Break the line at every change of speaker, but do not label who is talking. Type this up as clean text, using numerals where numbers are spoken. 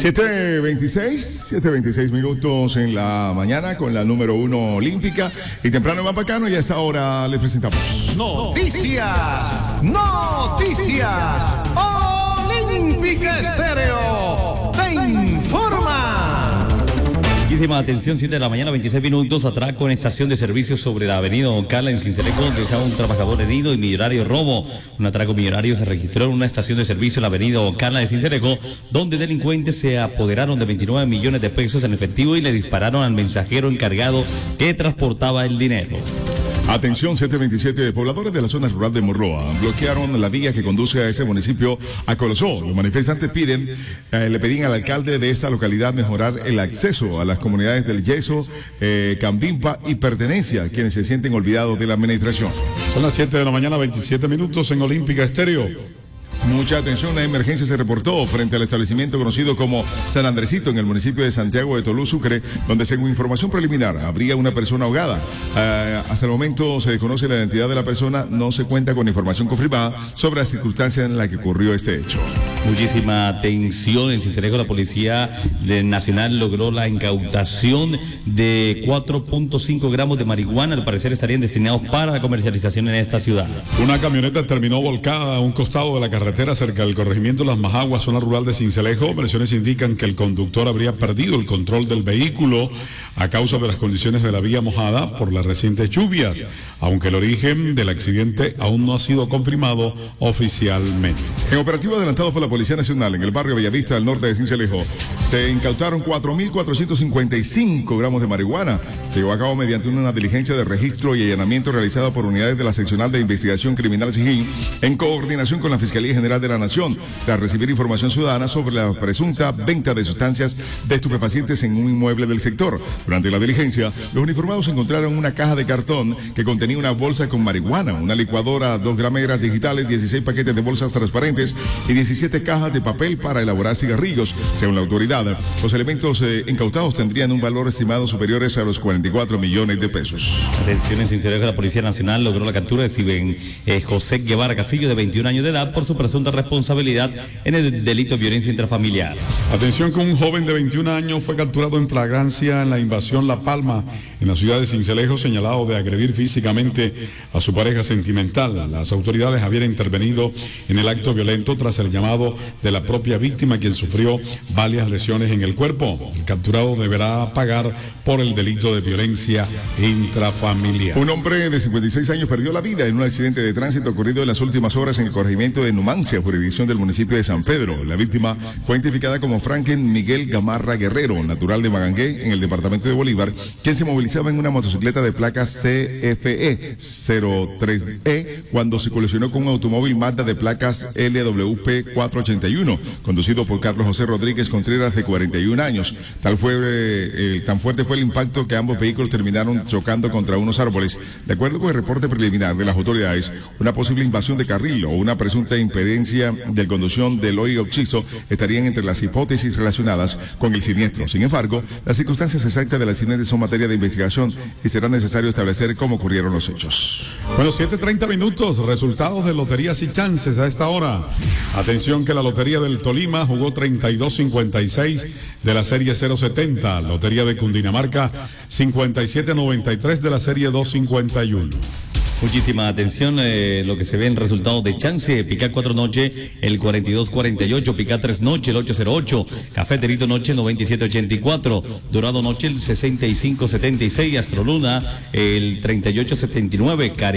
7:26 minutos en la mañana con la número 1 olímpica y temprano y más bacano, y a esa hora les presentamos
Noticias Olímpica Estéreo te informa.
Muchísima atención, 7 de la mañana, 26 minutos, atraco en estación de servicios sobre la avenida Ocala en Sincelejo, donde estaba un trabajador herido y millonario robo. Un atraco millonario se registró en una estación de servicio en la avenida Ocala de Sincelejo, donde delincuentes se apoderaron de 29 millones de pesos en efectivo y le dispararon al mensajero encargado que transportaba el dinero.
Atención, 7:27, pobladores de la zona rural de Morroa bloquearon la vía que conduce a ese municipio a Colosó. Los manifestantes le pedían al alcalde de esta localidad mejorar el acceso a las comunidades del Yeso, Cambimpa y Pertenencia, quienes se sienten olvidados de la administración.
Son las 7 de la mañana, 27 minutos en Olímpica Estéreo.
Mucha atención, una emergencia se reportó frente al establecimiento conocido como San Andresito en el municipio de Santiago de Tolú, Sucre, donde según información preliminar habría una persona ahogada. Hasta el momento se desconoce la identidad de la persona, no se cuenta con información confirmada sobre las circunstancias en las que ocurrió este hecho.
Muchísima atención, en Sincelejo la Policía Nacional logró la incautación de 4.5 gramos de marihuana, al parecer estarían destinados para la comercialización en esta ciudad.
Una camioneta terminó volcada a un costado de la carretera cerca del corregimiento Las Majaguas, zona rural de Sincelejo. Versiones indican que el conductor habría perdido el control del vehículo a causa de las condiciones de la vía mojada por las recientes lluvias, aunque el origen del accidente aún no ha sido confirmado oficialmente.
En operativo adelantado por la Policía Nacional en el barrio Bellavista, al norte de Sincelejo, se incautaron 4.455 gramos de marihuana. Se llevó a cabo mediante una diligencia de registro y allanamiento realizada por unidades de la Seccional de Investigación Criminal SIGIN en coordinación con la Fiscalía General de la Nación, tras recibir información ciudadana sobre la presunta venta de sustancias de estupefacientes en un inmueble del sector. Durante la diligencia, los uniformados encontraron una caja de cartón que contenía una bolsa con marihuana, una licuadora, 2 grameras digitales, 16 paquetes de bolsas transparentes y 17 cajas de papel para elaborar cigarrillos. Según la autoridad, los elementos incautados tendrían un valor estimado superiores a los 44 millones de pesos.
Atención, en Sincelejo la Policía Nacional logró la captura de Steven José Guevara Casillo, de 21 años de edad, por su presunta responsabilidad en el delito de violencia intrafamiliar.
Atención, que un joven de 21 años fue capturado en flagrancia en la invasión La Palma, en la ciudad de Sincelejo, señalado de agredir físicamente a su pareja sentimental. Las autoridades habían intervenido en el acto violento tras el llamado de la propia víctima, quien sufrió varias lesiones en el cuerpo. El capturado deberá pagar por el delito de violencia intrafamiliar.
Un hombre de 56 años perdió la vida en un accidente de tránsito ocurrido en las últimas horas en el corregimiento de Numancia, jurisdicción del municipio de San Pedro. La víctima fue identificada como Franklin Miguel Gamarra Guerrero, natural de Magangué, en el departamento de Bolívar, quien se movilizaba en una motocicleta de placas CFE 03E cuando se colisionó con un automóvil Mazda de placas LWP 481, conducido por Carlos José Rodríguez Contreras, de 41 años. Tan fuerte fue el impacto que ambos vehículos terminaron chocando contra unos árboles. De acuerdo con el reporte preliminar de las autoridades, una posible invasión de carril o una presunta impedencia de conducción del hoy occiso estarían entre las hipótesis relacionadas con el siniestro. Sin embargo, las circunstancias exactas del accidente son materia de investigación y será necesario establecer cómo ocurrieron los hechos.
Bueno, 7:30 minutos, resultados de loterías y chances a esta hora. Atención, que la Lotería del Tolima jugó 32.56 de la serie 070, Lotería de Cundinamarca 57.93 de la serie 251.
Muchísima atención, lo que se ve en resultados de chance: Pica 4 noche, el 4248, Pica 3 noche, el 808, Cafeterito noche, el 9784, Dorado noche, el 6576, Astroluna, el 3879,